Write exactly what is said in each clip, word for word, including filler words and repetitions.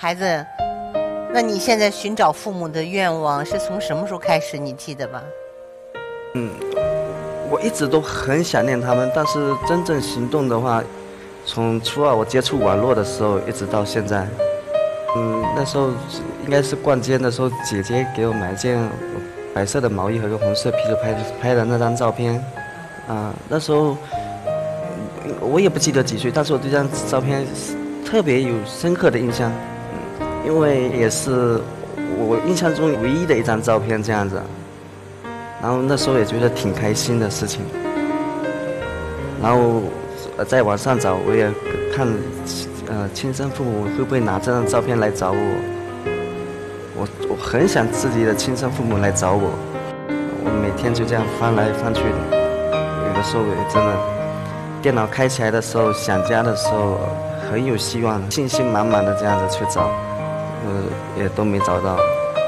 孩子，那你现在寻找父母的愿望是从什么时候开始？你记得吧？ 嗯，我一直都很想念他们，但是真正行动的话，从初二我接触网络的时候一直到现在。嗯，那时候应该是逛街的时候，姐姐给我买件白色的毛衣和个红色啤酒拍拍的那张照片。啊、呃，那时候我也不记得几岁，但是我对这张照片特别有深刻的印象。嗯，因为也是我印象中唯一的一张照片这样子。然后那时候也觉得挺开心的事情。然后在网上找，我也看。呃，亲生父母会不会拿这张照片来找我？我我很想自己的亲生父母来找我，我每天就这样翻来翻去的，有的时候也真的，电脑开起来的时候，想家的时候，很有希望，信心满满的这样子去找，呃，也都没找到。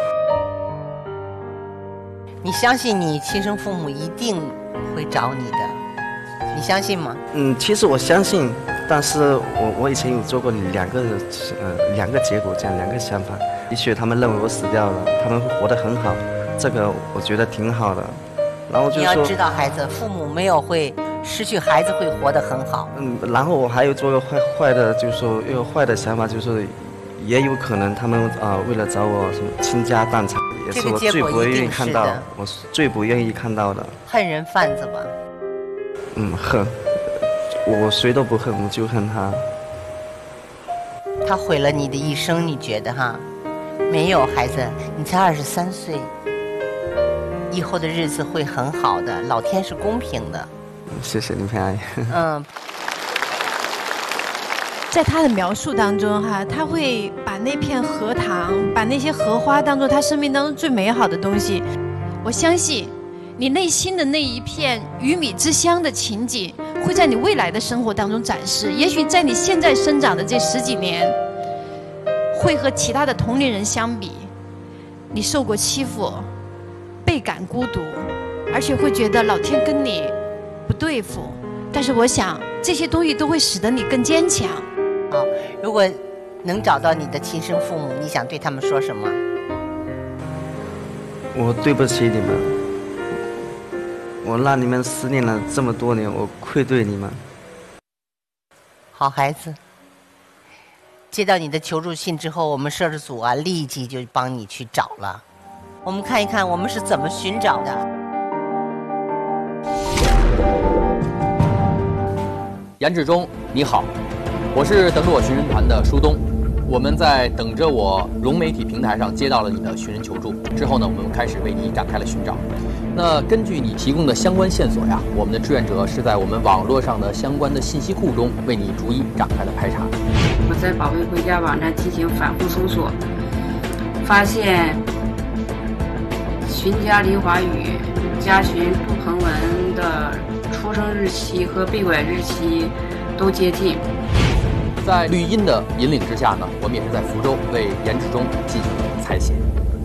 你相信你亲生父母一定会找你的，你相信吗？ 嗯，其实我相信。但是我我以前有做过两个呃两个结果，这样两个想法。也许他们认为我死掉了，他们会活得很好，这个我觉得挺好的。然后就说你要知道，孩子，父母没有会失去，孩子会活得很好。 嗯，然后我还有做个坏坏的，就是说一个坏的想法，就是也有可能他们啊、呃、为了找我什么倾家荡产，也是我最不愿意看到，我是最不愿意看到的。 恨人贩子吧？ 嗯，恨。我谁都不恨，我就恨他。 他毁了你的一生，你觉得哈？没有，孩子，你才二十三岁，以后的日子会很好的，老天是公平的。 谢谢林佩阿姨。 嗯， 在他的描述当中哈，他会把那片荷塘，把那些荷花当作他生命当中最美好的东西。我相信你内心的那一片鱼米之乡的情景会在你未来的生活当中展示。也许在你现在生长的这十几年，会和其他的同龄人相比，你受过欺负，倍感孤独，而且会觉得老天跟你不对付。但是我想这些东西都会使得你更坚强。 好，如果能找到你的亲生父母，你想对他们说什么？ 我对不起你们，我让你们思念了这么多年，我愧对你们。 好孩子，接到你的求助信之后，我们摄制组啊立即就帮你去找了。我们看一看我们是怎么寻找的。 严志忠，你好，我是等着我寻人团的舒东。我们在等着我融媒体平台上接到了你的寻人求助之后呢，我们开始为你展开了寻找。那根据你提供的相关线索呀，我们的志愿者是在我们网络上的相关的信息库中为你逐一展开了排查。 我在宝贝回家网站进行反复搜索，发现寻家林华宇、家寻杜鹏文的出生日期和被拐日期都接近。 在绿茵的引领之下呢，我们也是在福州为严志忠进行了采写。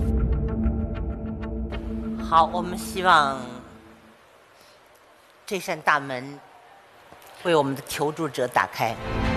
好，我们希望这扇大门为我们的求助者打开。